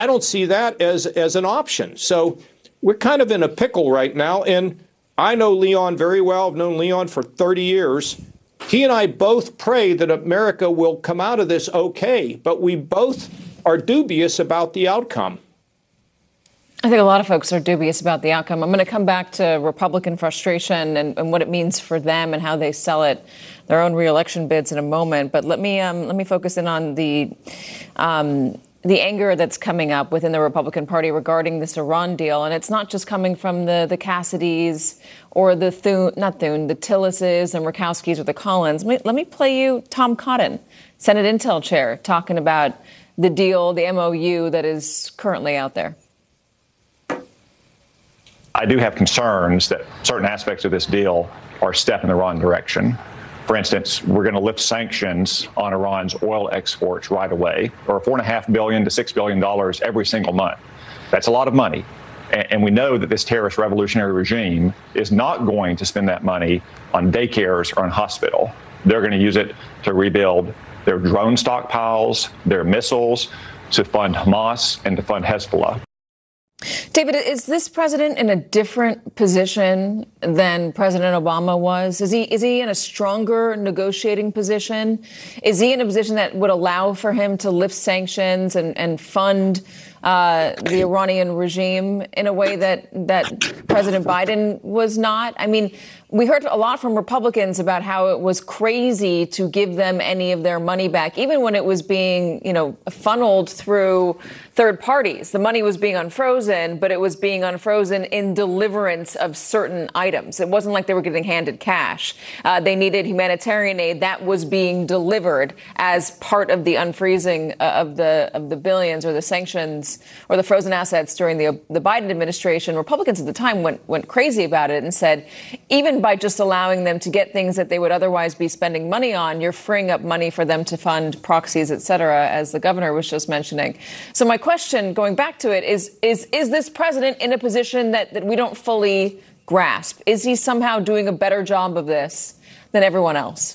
I don't see that as an option. So we're kind of in a pickle right now. And I know Leon very well. I've known Leon for 30 years. He and I both pray that America will come out of this okay, but we both are dubious about the outcome. I think a lot of folks are dubious about the outcome. I'm going to come back to Republican frustration and what it means for them and how they sell it, their own reelection bids in a moment. But let me focus in on the anger that's coming up within the Republican Party regarding this Iran deal. And it's not just coming from the Cassidys or the Tillises and Murkowskis or the Collins. Let me play you Tom Cotton, Senate Intel Chair, talking about the deal, the MOU that is currently out there. I do have concerns that certain aspects of this deal are a step in the wrong direction. For instance, we're going to lift sanctions on Iran's oil exports right away, or $4.5 billion to $6 billion every single month. That's a lot of money. And we know that this terrorist revolutionary regime is not going to spend that money on daycares or on hospital. They're going to use it to rebuild their drone stockpiles, their missiles, to fund Hamas and to fund Hezbollah. David, is this president in a different position than President Obama was? Is he in a stronger negotiating position? Is he in a position that would allow for him to lift sanctions and fund the Iranian regime in a way that President Biden was not? I mean, we heard a lot from Republicans about how it was crazy to give them any of their money back, even when it was being, funneled through third parties. The money was being unfrozen, but it was being unfrozen in deliverance of certain items. It wasn't like they were getting handed cash. They needed humanitarian aid that was being delivered as part of the unfreezing of the billions or the sanctions or the frozen assets during the Biden administration. Republicans at the time went crazy about it and said, even by just allowing them to get things that they would otherwise be spending money on, you're freeing up money for them to fund proxies, et cetera, as the governor was just mentioning. So my question, going back to it, is this president in a position that we don't fully grasp? Is he somehow doing a better job of this than everyone else?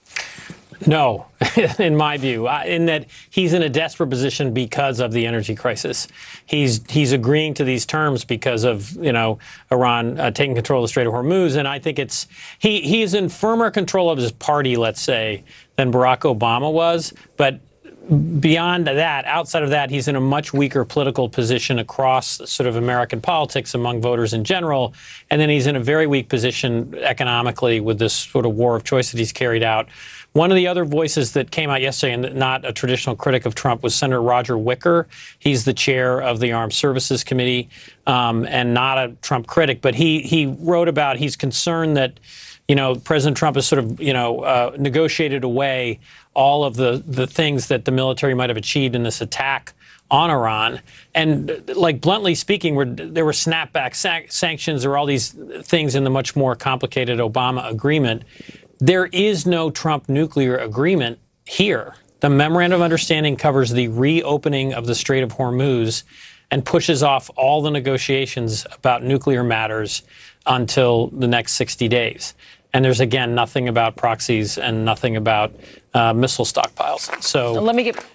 No, in my view, in that he's in a desperate position because of the energy crisis. He's agreeing to these terms because of, Iran taking control of the Strait of Hormuz. And I think he is in firmer control of his party, let's say, than Barack Obama was. But beyond that, outside of that, he's in a much weaker political position across sort of American politics among voters in general. And then he's in a very weak position economically with this sort of war of choice that he's carried out. One of the other voices that came out yesterday, and not a traditional critic of Trump, was Senator Roger Wicker. He's the chair of the Armed Services Committee and not a Trump critic. But he wrote about he's concerned that, President Trump has sort of, negotiated away all of the things that the military might have achieved in this attack on Iran. And like bluntly speaking, there were snapback sanctions. There were all these things in the much more complicated Obama agreement. There is no Trump nuclear agreement here. The Memorandum of Understanding covers the reopening of the Strait of Hormuz and pushes off all the negotiations about nuclear matters until the next 60 days. And there's, again, nothing about proxies and nothing about missile stockpiles. So let me get...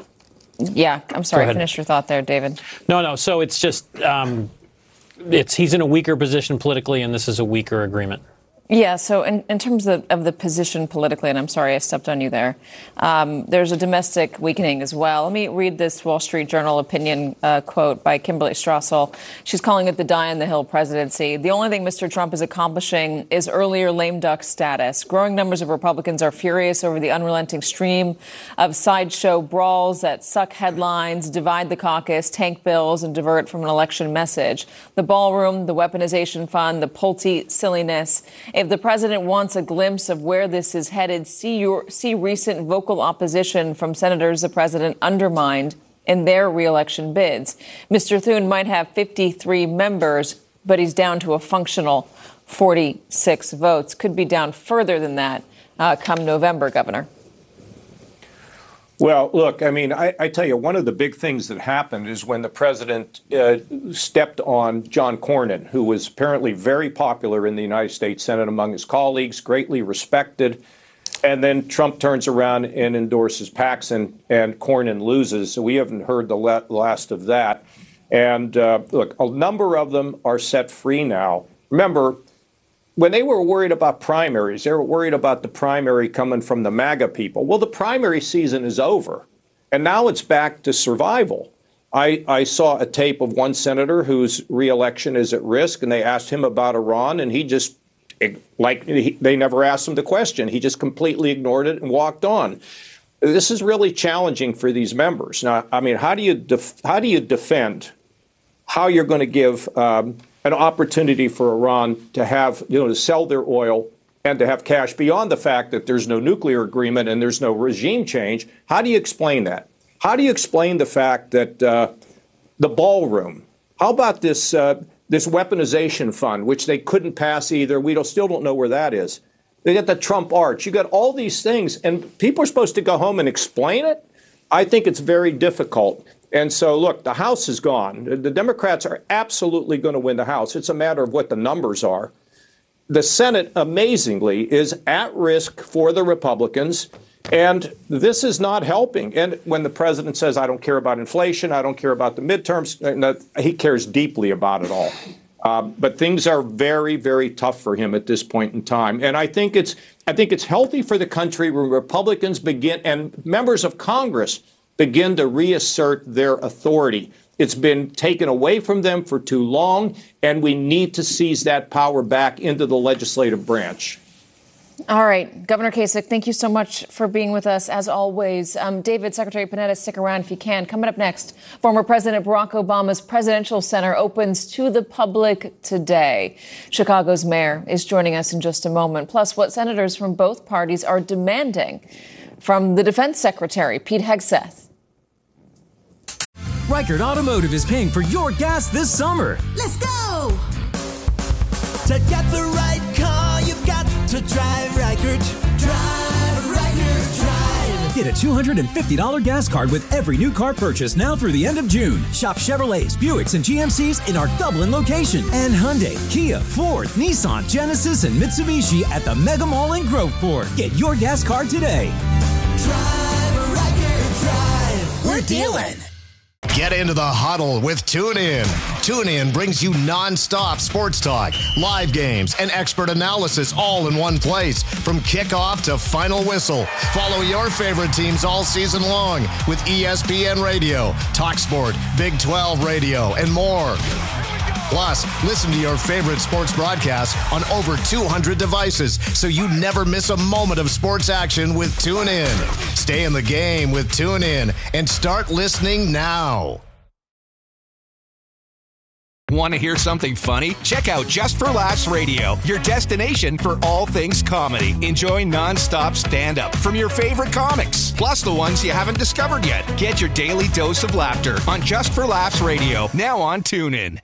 Yeah, I'm sorry. Finish your thought there, David. No. So it's just he's in a weaker position politically, and this is a weaker agreement. Yeah, so in terms of the position politically, and I'm sorry I stepped on you there, there's a domestic weakening as well. Let me read this Wall Street Journal opinion quote by Kimberly Strassel. She's calling it the die-on-the-hill presidency. The only thing Mr. Trump is accomplishing is earlier lame duck status. Growing numbers of Republicans are furious over the unrelenting stream of sideshow brawls that suck headlines, divide the caucus, tank bills, and divert from an election message. The ballroom, the weaponization fund, the Pulte silliness. If the president wants a glimpse of where this is headed, see recent vocal opposition from senators the president undermined in their reelection bids. Mr. Thune might have 53 members, but he's down to a functional 46 votes. Could be down further than that come November, Governor. Well, look, I mean, I tell you, one of the big things that happened is when the president stepped on John Cornyn, who was apparently very popular in the United States Senate among his colleagues, greatly respected. And then Trump turns around and endorses Paxson, and Cornyn loses. So we haven't heard the last of that. And look, a number of them are set free now. Remember, when they were worried about primaries, they were worried about the primary coming from the MAGA people. Well, the primary season is over, and now it's back to survival. I saw a tape of one senator whose reelection is at risk, and they asked him about Iran, and he just, they never asked him the question. He just completely ignored it and walked on. This is really challenging for these members. Now, I mean, how do you defend how you're going to give an opportunity for Iran to have, to sell their oil and to have cash beyond the fact that there's no nuclear agreement and there's no regime change? How do you explain that? How do you explain the fact that the ballroom? How about this this weaponization fund, which they couldn't pass either? We still don't know where that is. They got the Trump Arch. You got all these things, and people are supposed to go home and explain it. I think it's very difficult. And so, look, the House is gone. The Democrats are absolutely going to win the House. It's a matter of what the numbers are. The Senate, amazingly, is at risk for the Republicans. And this is not helping. And when the president says, I don't care about inflation, I don't care about the midterms, he cares deeply about it all. But things are very, very tough for him at this point in time. And I think it's healthy for the country when Republicans begin and members of Congress begin to reassert their authority. It's been taken away from them for too long, and we need to seize that power back into the legislative branch. All right. Governor Kasich, thank you so much for being with us, as always. David, Secretary Panetta, stick around if you can. Coming up next, former President Barack Obama's Presidential Center opens to the public today. Chicago's mayor is joining us in just a moment. Plus, what senators from both parties are demanding from the Defense Secretary, Pete Hegseth. Reichert Automotive is paying for your gas this summer. Let's go! To get the right car, you've got to drive Reichert. Drive, Reichert, drive. Get a $250 gas card with every new car purchase now through the end of June. Shop Chevrolets, Buicks, and GMCs in our Dublin location. And Hyundai, Kia, Ford, Nissan, Genesis, and Mitsubishi at the Mega Mall in Groveport. Get your gas card today. Drive, Reichert, drive. We're dealing. Get into the huddle with TuneIn. TuneIn brings you nonstop sports talk, live games, and expert analysis all in one place. From kickoff to final whistle, follow your favorite teams all season long with ESPN Radio, TalkSport, Big 12 Radio, and more. Plus, listen to your favorite sports broadcasts on over 200 devices so you never miss a moment of sports action with TuneIn. Stay in the game with TuneIn and start listening now. Want to hear something funny? Check out Just for Laughs Radio, your destination for all things comedy. Enjoy nonstop stand-up from your favorite comics, plus the ones you haven't discovered yet. Get your daily dose of laughter on Just for Laughs Radio, now on TuneIn.